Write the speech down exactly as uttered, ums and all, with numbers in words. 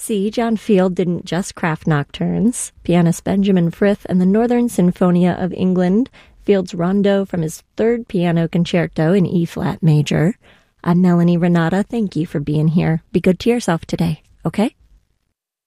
See, John Field didn't just craft nocturnes. Pianist Benjamin Frith and the Northern Sinfonia of England, Field's rondo from his third piano concerto in E-flat major. I'm Melanie Renata. Thank you for being here. Be good to yourself today, okay?